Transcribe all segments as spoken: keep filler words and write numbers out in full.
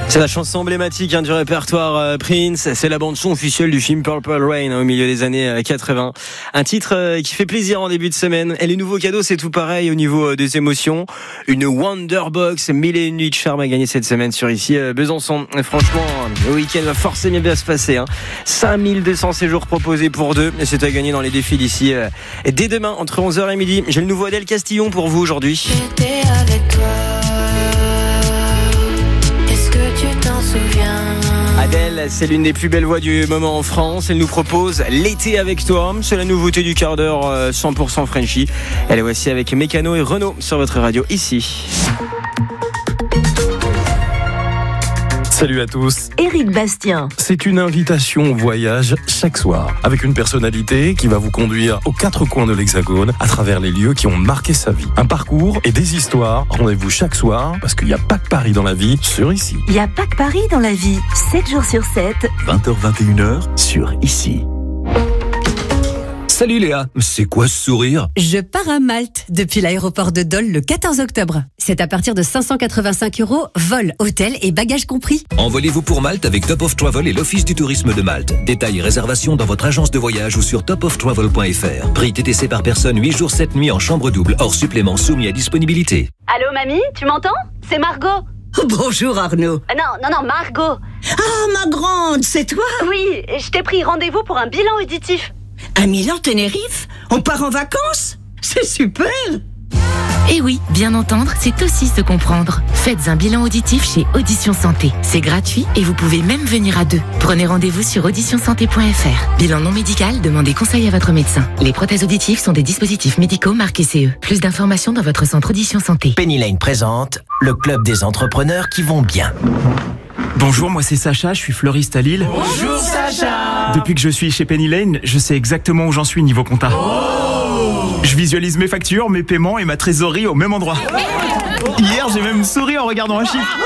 C'est la chanson emblématique hein, du répertoire euh, Prince. C'est la bande-son officielle du film Purple Rain hein, au milieu des années euh, quatre-vingts. Un titre euh, qui fait plaisir en début de semaine. Et les nouveaux cadeaux, c'est tout pareil au niveau euh, des émotions. Une Wonderbox mille et une nuits de charme à gagner cette semaine sur ici euh, Besançon. Et franchement, le week-end va forcément bien se passer. Hein. cinq mille deux cents séjours proposés pour deux. Et c'est à gagner dans les défis d'ici. Euh, et dès demain, entre onze heures et midi, j'ai le nouveau Adèle Castillon pour vous aujourd'hui. J'étais avec toi. Adèle, c'est l'une des plus belles voix du moment en France. Elle nous propose L'été avec toi. C'est la nouveauté du quart d'heure cent pour cent Frenchy. Elle est aussi avec Mécano et Renaud sur votre radio ici. Salut à tous. Éric Bastien. C'est une invitation au voyage chaque soir, avec une personnalité qui va vous conduire aux quatre coins de l'Hexagone, à travers les lieux qui ont marqué sa vie. Un parcours et des histoires. Rendez-vous chaque soir, parce qu'il n'y a pas que Paris dans la vie, sur ici. Il n'y a pas que Paris dans la vie. sept jours sur sept. vingt heures vingt et une heures sur ici. Salut Léa, c'est quoi ce sourire ? Je pars à Malte depuis l'aéroport de Dole le quatorze octobre. C'est à partir de cinq cent quatre-vingt-cinq euros, vol, hôtel et bagages compris. Envolez-vous pour Malte avec Top of Travel et l'Office du tourisme de Malte. Détails et réservations dans votre agence de voyage ou sur top of travel point f r. Prix T T C par personne, huit jours sept nuits en chambre double, hors supplément soumis à disponibilité. Allô mamie, tu m'entends ? C'est Margot. Bonjour Arnaud. Euh, non, non, non, Margot. Ah, ma grande, c'est toi ? Oui, je t'ai pris rendez-vous pour un bilan auditif. À Milan, Tenerife ? On part en vacances ? C'est super ! Eh oui, bien entendre, c'est aussi se comprendre. Faites un bilan auditif chez Audition Santé. C'est gratuit et vous pouvez même venir à deux. Prenez rendez-vous sur audition santé point f r. Bilan non médical, demandez conseil à votre médecin. Les prothèses auditives sont des dispositifs médicaux marqués C E. Plus d'informations dans votre centre Audition Santé. Penny Lane présente le club des entrepreneurs qui vont bien. Bonjour, moi c'est Sacha, je suis fleuriste à Lille. Bonjour Sacha. Depuis que je suis chez Penny Lane, je sais exactement où j'en suis niveau compta. Oh. Je visualise mes factures, mes paiements et ma trésorerie au même endroit. Hier, j'ai même souri en regardant un chiffre.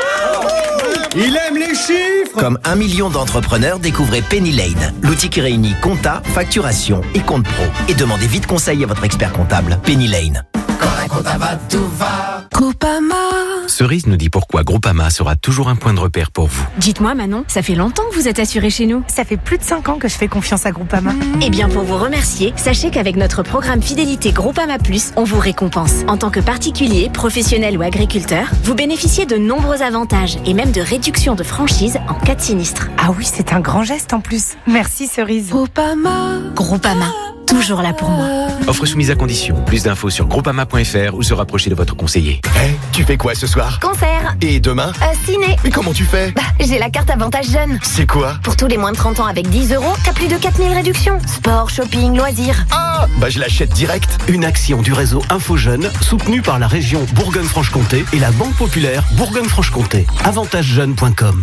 Il aime les chiffres. Comme un million d'entrepreneurs, découvrez Penny Lane, l'outil qui réunit compta, facturation et compte pro. Et demandez vite conseil à votre expert comptable. Penny Lane. Quand la compta va, tout va. Groupama. Cerise nous dit pourquoi Groupama sera toujours un point de repère pour vous. Dites-moi Manon, ça fait longtemps que vous êtes assurée chez nous. Ça fait plus de cinq ans que je fais confiance à Groupama. Mmh. Eh bien pour vous remercier, sachez qu'avec notre programme Fidélité Groupama Plus, on vous récompense. En tant que particulier, professionnel ou agriculteur, vous bénéficiez de nombreux avantages et même de réduction de franchise en cas de sinistre. Ah oui, c'est un grand geste en plus. Merci Cerise. Groupama. Groupama, toujours là pour moi. Offre soumise à condition. Plus d'infos sur groupama point f r ou se rapprocher de votre conseiller. Hé, hey, tu fais quoi ce soir ? Concert. Et demain ? Euh, ciné. Mais comment tu fais ? Bah, j'ai la carte Avantage Jeune. C'est quoi ? Pour tous les moins de trente ans avec dix euros, t'as plus de quatre mille réductions. Sport, shopping, loisirs. Ah, bah je l'achète direct. Une action du réseau Info Jeune, soutenue par la région Bourgogne-Franche-Comté et la Banque Populaire Bourgogne-Franche-Comté. avantage jeune point com.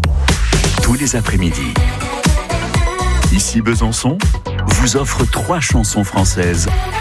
Tous les après-midi, ici Besançon vous offre trois chansons françaises